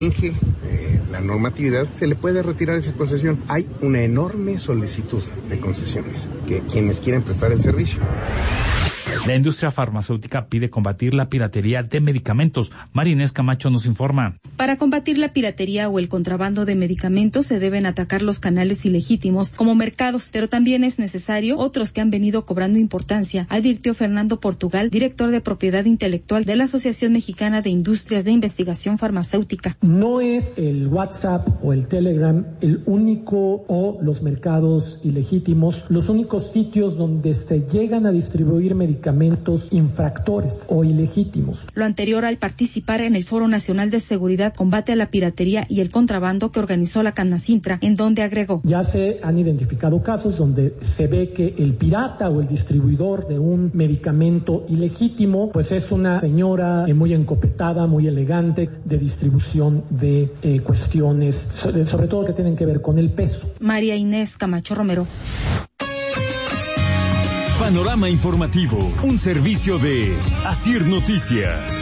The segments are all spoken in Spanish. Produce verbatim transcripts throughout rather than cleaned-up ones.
Finge eh, la normatividad, se le puede retirar esa concesión. Hay una enorme solicitud de concesiones que quienes quieren prestar el servicio. La industria farmacéutica pide combatir la piratería de medicamentos. María Inés Camacho nos informa. Para combatir la piratería o el contrabando de medicamentos se deben atacar los canales ilegítimos como mercados, pero también es necesario otros que han venido cobrando importancia, advirtió Fernando Portugal, director de propiedad intelectual de la Asociación Mexicana de Industrias de Investigación Farmacéutica. No es el WhatsApp o el Telegram el único o los mercados ilegítimos, los únicos sitios donde se llegan a distribuir medicamentos infractores o ilegítimos. Lo anterior al participar en el Foro Nacional de Seguridad, Combate a la Piratería y el Contrabando que organizó la Canacintra, en donde agregó: ya se han identificado casos donde se ve que el pirata o el distribuidor de un medicamento ilegítimo pues es una señora eh, muy encopetada, muy elegante, de distribución de eh, cuestiones, sobre, sobre todo que tienen que ver con el peso. María Inés Camacho Romero. Panorama Informativo, un servicio de Asir Noticias.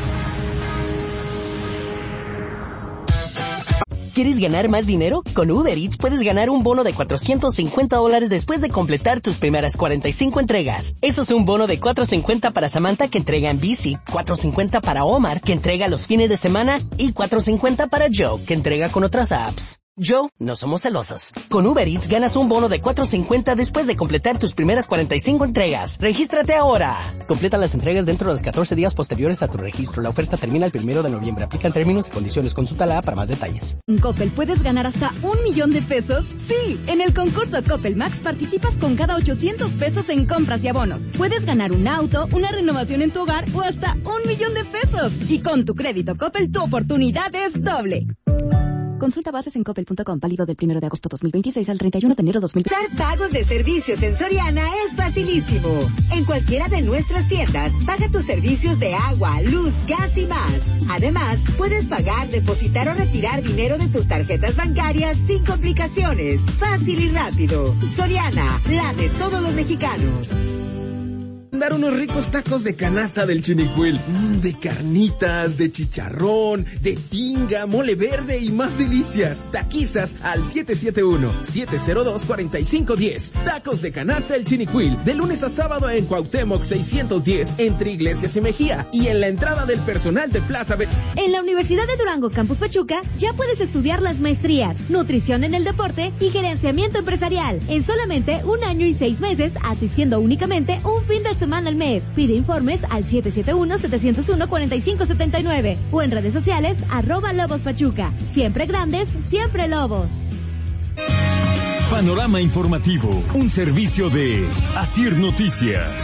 ¿Quieres ganar más dinero? Con Uber Eats puedes ganar un bono de cuatrocientos cincuenta dólares después de completar tus primeras cuarenta y cinco entregas. Eso es un bono de cuatrocientos cincuenta para Samantha, que entrega en bici, cuatrocientos cincuenta para Omar, que entrega los fines de semana, y cuatrocientos cincuenta para Joe, que entrega con otras apps. Joe, no somos celosos. Con Uber Eats ganas un bono de cuatrocientos cincuenta después de completar tus primeras cuarenta y cinco entregas. ¡Regístrate ahora! Completa las entregas dentro de los catorce días posteriores a tu registro. La oferta termina el primero de noviembre. Aplican términos y condiciones. Consulta la para más detalles. En Coppel puedes ganar hasta un millón de pesos. ¡Sí! En el concurso Coppel Max participas con cada ochocientos pesos en compras y abonos. Puedes ganar un auto, una renovación en tu hogar o hasta un millón de pesos. Y con tu crédito Coppel, tu oportunidad es doble. Consulta bases en coppel punto com, válido del primero de agosto dos mil veintiséis al treinta y uno de enero dos mil veintiséis. Hacer pagos de servicios en Soriana es facilísimo. En cualquiera de nuestras tiendas, paga tus servicios de agua, luz, gas y más. Además, puedes pagar, depositar o retirar dinero de tus tarjetas bancarias sin complicaciones. Fácil y rápido. Soriana, la de todos los mexicanos. Dar unos ricos tacos de canasta del Chinicuil, mm, de carnitas, de chicharrón, de tinga, mole verde y más delicias. Taquizas al siete siete uno, siete cero dos, cuatro cinco uno cero. Tacos de canasta el Chinicuil, de lunes a sábado en Cuauhtémoc seiscientos diez, entre Iglesias y Mejía, y en la entrada del personal de Plaza B. En la Universidad de Durango, Campus Pachuca, ya puedes estudiar las maestrías, nutrición en el deporte y gerenciamiento empresarial, en solamente un año y seis meses, asistiendo únicamente un fin de semana al mes. Pide informes al siete siete uno, siete cero uno, cuatro cinco siete nueve o en redes sociales arroba Lobos Pachuca. Siempre grandes, siempre Lobos. Panorama Informativo, un servicio de Asir Noticias.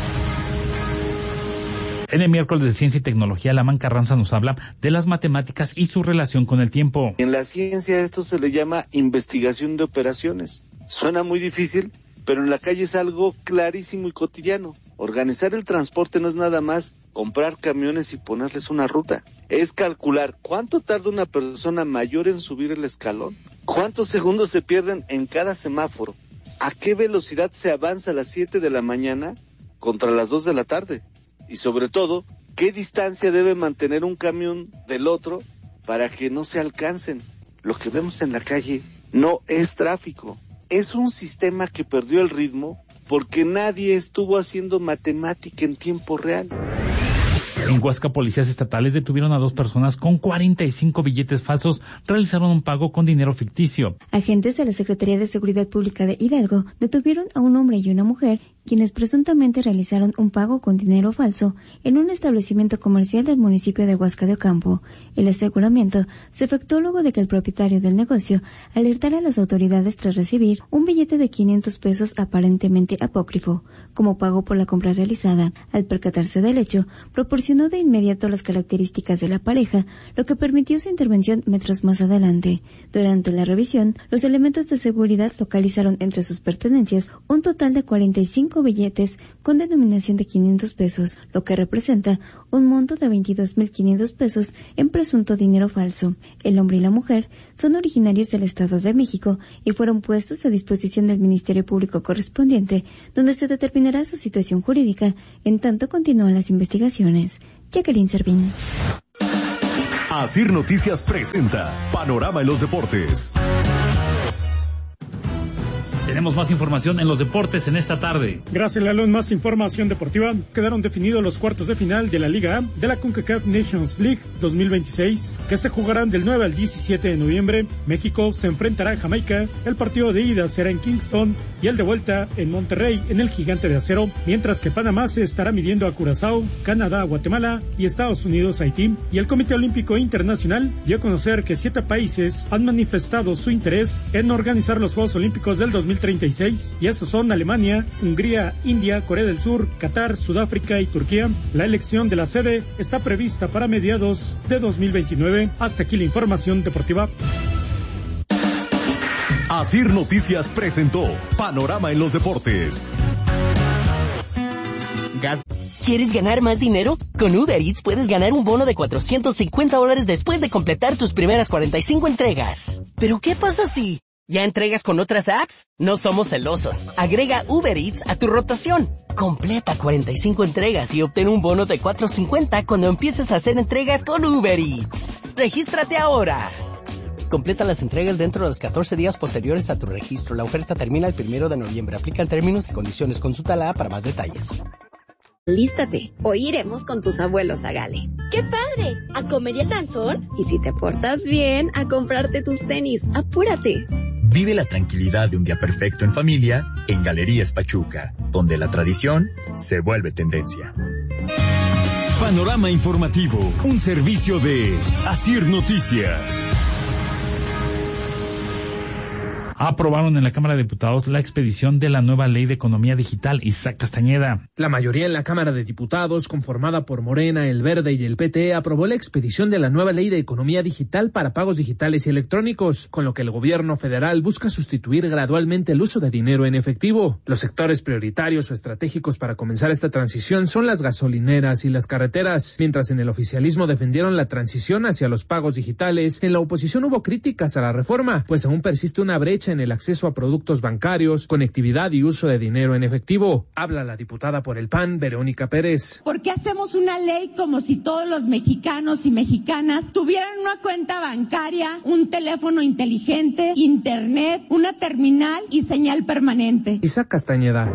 En el miércoles de Ciencia y Tecnología, Lamán Carranza nos habla de las matemáticas y su relación con el tiempo. En la ciencia esto se le llama investigación de operaciones. Suena muy difícil, pero en la calle es algo clarísimo y cotidiano. Organizar el transporte no es nada más comprar camiones y ponerles una ruta. Es calcular cuánto tarda una persona mayor en subir el escalón, cuántos segundos se pierden en cada semáforo, a qué velocidad se avanza a las siete de la mañana contra las dos de la tarde, y sobre todo, qué distancia debe mantener un camión del otro para que no se alcancen. Lo que vemos en la calle no es tráfico. Es un sistema que perdió el ritmo porque nadie estuvo haciendo matemática en tiempo real. En Huasca, policías estatales detuvieron a dos personas con cuarenta y cinco billetes falsos. Realizaron un pago con dinero ficticio. Agentes de la Secretaría de Seguridad Pública de Hidalgo detuvieron a un hombre y una mujer quienes presuntamente realizaron un pago con dinero falso en un establecimiento comercial del municipio de Huasca de Ocampo. El aseguramiento se efectuó luego de que el propietario del negocio alertara a las autoridades tras recibir un billete de quinientos pesos aparentemente apócrifo como pago por la compra realizada. Al percatarse del hecho, proporcionó de inmediato las características de la pareja, lo que permitió su intervención metros más adelante. Durante la revisión, los elementos de seguridad localizaron entre sus pertenencias un total de cuarenta y cinco billetes con denominación de quinientos pesos, lo que representa un monto de veintidós mil quinientos pesos en presunto dinero falso. El hombre y la mujer son originarios del Estado de México y fueron puestos a disposición del Ministerio Público correspondiente, donde se determinará su situación jurídica, en tanto continúan las investigaciones. Jacqueline Servín. Asir Noticias presenta Panorama en los Deportes. Tenemos más información en los deportes en esta tarde. Gracias, Lalo. Más información deportiva. Quedaron definidos los cuartos de final de la Liga A de la CONCACAF Nations League dos mil veintiséis, que se jugarán del nueve al diecisiete de noviembre. México se enfrentará a Jamaica. El partido de ida será en Kingston y el de vuelta en Monterrey, en el Gigante de Acero, mientras que Panamá se estará midiendo a Curazao, Canadá a Guatemala y Estados Unidos a Haití. Y el Comité Olímpico Internacional dio a conocer que siete países han manifestado su interés en organizar los Juegos Olímpicos del dos mil treinta y seis, y estos son Alemania, Hungría, India, Corea del Sur, Qatar, Sudáfrica y Turquía. La elección de la sede está prevista para mediados de dos mil veintinueve. Hasta aquí la información deportiva. Asir Noticias presentó Panorama en los Deportes. ¿Quieres ganar más dinero? Con Uber Eats puedes ganar un bono de cuatrocientos cincuenta dólares después de completar tus primeras cuarenta y cinco entregas. ¿Pero qué pasa si ya entregas con otras apps? No somos celosos. Agrega Uber Eats a tu rotación. Completa cuarenta y cinco entregas y obtén un bono de cuatrocientos cincuenta cuando empieces a hacer entregas con Uber Eats. ¡Regístrate ahora! Completa las entregas dentro de los catorce días posteriores a tu registro. La oferta termina el primero de noviembre. Aplican términos y condiciones. Consulta la app para más detalles. Lístate, hoy iremos con tus abuelos a Gale. ¡Qué padre! ¿A comer y el danzón? Y si te portas bien, a comprarte tus tenis. ¡Apúrate! Vive la tranquilidad de un día perfecto en familia en Galerías Pachuca, donde la tradición se vuelve tendencia. Panorama informativo, un servicio de Asir Noticias. Aprobaron en la Cámara de Diputados la expedición de la nueva Ley de Economía Digital. Isaac Castañeda. La mayoría en la Cámara de Diputados, conformada por Morena, El Verde y el P T, aprobó la expedición de la nueva Ley de Economía Digital para pagos digitales y electrónicos, con lo que el gobierno federal busca sustituir gradualmente el uso de dinero en efectivo. Los sectores prioritarios o estratégicos para comenzar esta transición son las gasolineras y las carreteras. Mientras en el oficialismo defendieron la transición hacia los pagos digitales, en la oposición hubo críticas a la reforma, pues aún persiste una brecha en el acceso a productos bancarios, conectividad y uso de dinero en efectivo. Habla la diputada por el P A N, Verónica Pérez. ¿Por qué hacemos una ley como si todos los mexicanos y mexicanas tuvieran una cuenta bancaria, un teléfono inteligente, internet, una terminal y señal permanente? Isaac Castañeda.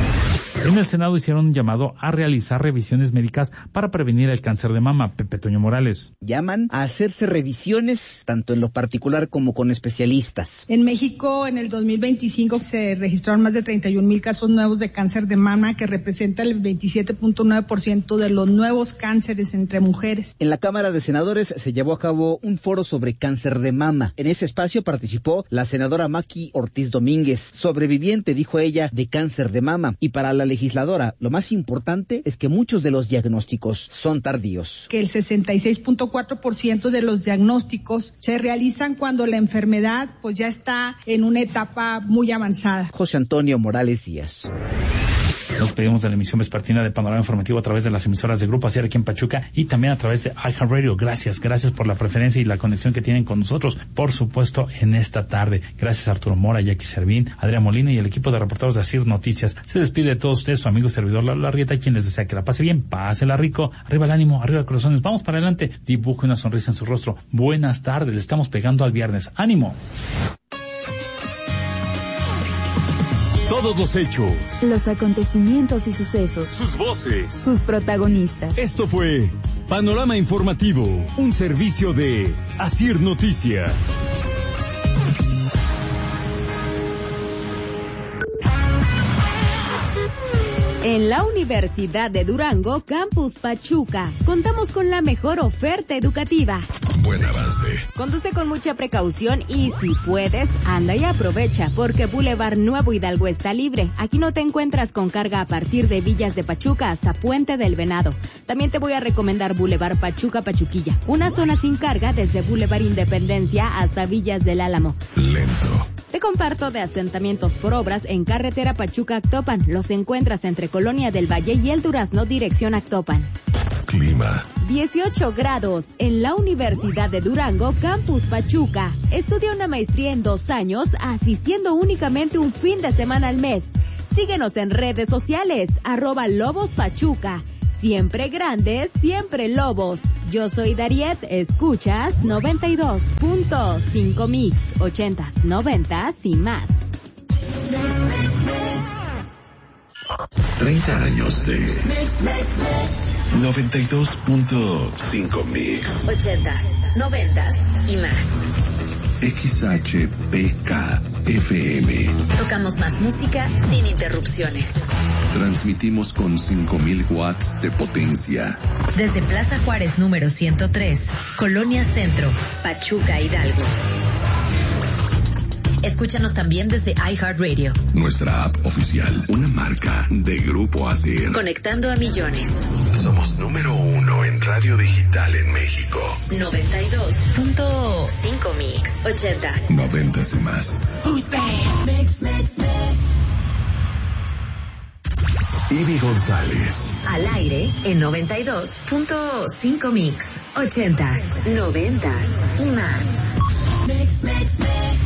En el Senado hicieron un llamado a realizar revisiones médicas para prevenir el cáncer de mama. Pepe Toño Morales. Llaman a hacerse revisiones, tanto en lo particular como con especialistas. En México, en el dos mil veinticinco, se registraron más de treinta y un mil casos nuevos de cáncer de mama, que representa el veintisiete punto nueve por ciento de los nuevos cánceres entre mujeres. En la Cámara de Senadores se llevó a cabo un foro sobre cáncer de mama. En ese espacio participó la senadora Maki Ortiz Domínguez, sobreviviente, dijo ella, de cáncer de mama. Y para la legisladora, lo más importante es que muchos de los diagnósticos son tardíos. Que el sesenta y seis punto cuatro por ciento de los diagnósticos se realizan cuando la enfermedad pues ya está en una etapa muy avanzada. José Antonio Morales Díaz. Nos pedimos de la emisión vespertina de Panorama Informativo a través de las emisoras de Grupo Asir aquí en Pachuca y también a través de iHeartRadio. Gracias, gracias por la preferencia y la conexión que tienen con nosotros, por supuesto, en esta tarde. Gracias a Arturo Mora, Jackie Servín, Adrián Molina y el equipo de reporteros de Asir Noticias. Se despide de todos ustedes su amigo y servidor Lalo Larrieta, quien les desea que la pase bien, pásela rico, arriba el ánimo, arriba el corazones, vamos para adelante, dibuje una sonrisa en su rostro. Buenas tardes, le estamos pegando al viernes. ¡Ánimo! Todos los hechos, los acontecimientos y sucesos, sus voces, sus protagonistas. Esto fue Panorama Informativo, un servicio de Asir Noticias. En la Universidad de Durango, Campus Pachuca, contamos con la mejor oferta educativa. Buen avance. Conduce con mucha precaución y, si puedes, anda y aprovecha, porque Boulevard Nuevo Hidalgo está libre. Aquí no te encuentras con carga a partir de Villas de Pachuca hasta Puente del Venado. También te voy a recomendar Boulevard Pachuca Pachuquilla, una zona sin carga desde Boulevard Independencia hasta Villas del Álamo. Lento. Te comparto de asentamientos por obras en carretera Pachuca-Actopan. Los encuentras entre Colonia del Valle y El Durazno, dirección Actopan. Clima. dieciocho grados en la Universidad de Durango, Campus Pachuca. Estudia una maestría en dos años, asistiendo únicamente un fin de semana al mes. Síguenos en redes sociales, arroba Lobos Pachuca. Siempre grandes, siempre lobos. Yo soy Dariet, escuchas noventa y dos punto cinco Mix, ochentas, noventas y más. treinta años de noventa y dos punto cinco Mix, ochentas, noventas y más. X H P K F M. Tocamos más música sin interrupciones. Transmitimos con cinco mil watts de potencia. Desde Plaza Juárez número ciento tres, Colonia Centro, Pachuca, Hidalgo. Escúchanos también desde iHeartRadio. Nuestra app oficial, una marca de Grupo Asir. Conectando a millones. Somos número uno en radio digital en México. noventa y dos punto cinco Mix, ochentas. Noventas y más. Mix, mix, mix. Ivy González. Al aire en noventa y dos punto cinco Mix, ochentas, noventas y más. Mix, mix, mix.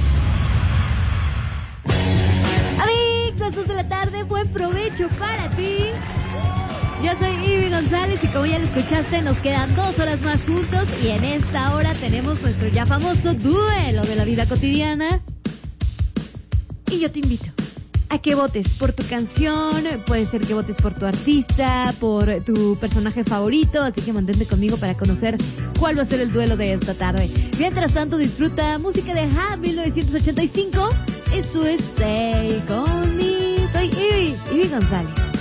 Las dos de la tarde, buen provecho para ti. Yo soy Ivy González y como ya lo escuchaste, nos quedan dos horas más juntos y en esta hora tenemos nuestro ya famoso duelo de la vida cotidiana. Y yo te invito a que votes por tu canción, puede ser que votes por tu artista, por tu personaje favorito, así que mantente conmigo para conocer cuál va a ser el duelo de esta tarde. Mientras tanto, disfruta música de Ham mil novecientos ochenta y cinco. Esto es Stay Con Me. Soy Ivy, Ivy González.